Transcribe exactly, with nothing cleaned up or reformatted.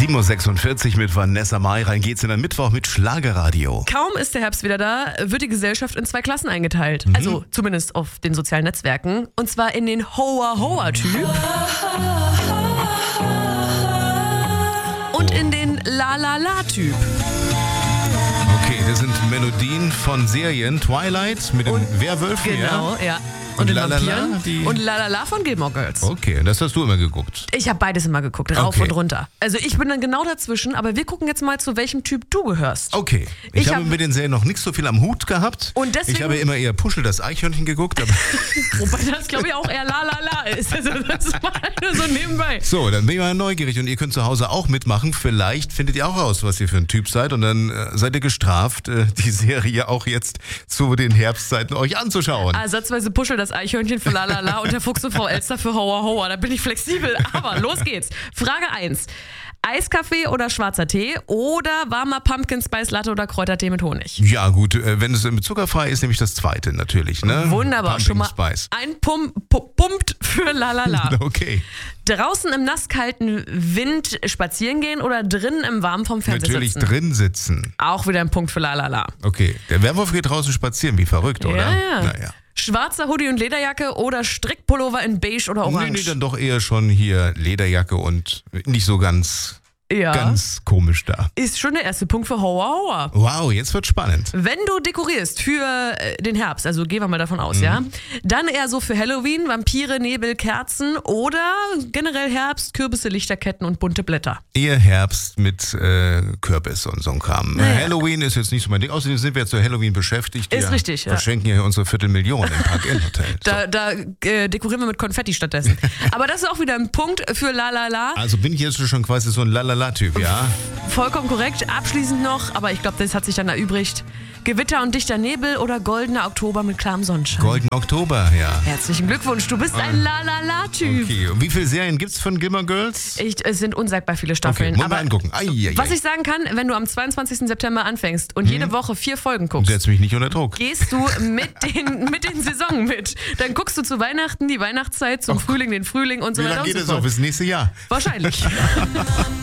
sieben Uhr sechsundvierzig mit Vanessa Mai. Rein geht's in den Mittwoch mit Schlagerradio. Kaum ist der Herbst wieder da, wird die Gesellschaft in zwei Klassen eingeteilt. Mhm. Also zumindest auf den sozialen Netzwerken. Und zwar in den Hoa-Hoa-Typ und in den La-La-La-Typ. Okay, das sind Melodien von Serien. Twilight mit den Und Werwölfen, genau, ja? ja. Und Und den La La La, Vampiren. die- Und La La La von Gilmore Girls. Okay, das hast du immer geguckt. Ich habe beides immer geguckt, rauf Okay. und runter. Also ich bin dann genau dazwischen, aber wir gucken jetzt mal, zu welchem Typ du gehörst. Okay, ich, Ich habe hab- mit den Serien noch nicht so viel am Hut gehabt. Und deswegen- ich habe immer eher Puschel das Eichhörnchen geguckt. Aber Wobei das, glaube ich, auch eher La La La ist. Also das war nur so nebenbei. so, dann bin ich mal neugierig und ihr könnt zu Hause auch mitmachen. Vielleicht findet ihr auch raus, was ihr für ein Typ seid und dann äh, seid ihr gestraft, äh, die Serie auch jetzt zu den Herbstzeiten euch anzuschauen. Ersatzweise Puschel das Eichhörnchen für La La La und der Fuchs und Frau Elster für Hoa Hoa. Da bin ich flexibel. Aber los geht's. Frage eins. Eiskaffee oder schwarzer Tee oder warmer Pumpkin Spice Latte oder Kräutertee mit Honig? Ja gut, äh, wenn es äh, zuckerfrei ist, nehme ich das zweite natürlich. Ne? Wunderbar. Pumpkin Schon mal Spice. ein Pum, pu- Pumpt für La La La. Okay, Draußen im nasskalten Wind spazieren gehen oder drinnen im Warmen vom Fernseher natürlich sitzen? drin sitzen. Auch wieder ein Punkt für La La La. Okay, der Werwolf geht draußen spazieren, wie verrückt, oder? Ja, ja. Naja. Schwarzer Hoodie und Lederjacke oder Strickpullover in beige oder orange? Nee, nee, dann doch eher schon hier Lederjacke und nicht so ganz, ja. ganz komisch da. Ist schon der erste Punkt für Hoa Hoa. Wow, jetzt wird spannend. Wenn du dekorierst für äh, den Herbst, also gehen wir mal davon aus, ja, dann eher so für Halloween, Vampire, Nebel, Kerzen oder generell Herbst, Kürbisse, Lichterketten und bunte Blätter. Eher Herbst mit äh, Kürbis und so ein Kram. Naja. Halloween ist jetzt nicht so mein Ding. Außerdem sind wir jetzt zu Halloween beschäftigt. Ist wir richtig, ja. verschenken hier unsere Viertelmillion im Park-In-Hotel. So. Da, da äh, dekorieren wir mit Konfetti stattdessen. Aber das ist auch wieder ein Punkt für La La La. Also bin ich jetzt schon quasi so ein Lalala-Typ, ja? Vollkommen korrekt. Abschließend noch, aber ich glaube, das hat sich dann erübrigt. Gewitter und dichter Nebel oder goldener Oktober mit klarem Sonnenschein. Golden Oktober, ja. Herzlichen Glückwunsch, du bist ein La La La Typ. Okay, und wie viele Serien gibt's von Gilmore Girls? Ich, es sind unsagbar viele Okay, Staffeln. muss mal aber angucken. Ai, ai, ai. was ich sagen kann, wenn du am zweiundzwanzigsten September anfängst und jede Woche vier Folgen guckst, Setz mich nicht unter Druck. gehst du mit den, mit den Saisonen mit. Dann guckst du zu Weihnachten die Weihnachtszeit, zum Frühling den Frühling und so Wie weiter lange und geht so es noch? fort. Bis nächstes Jahr. Wahrscheinlich.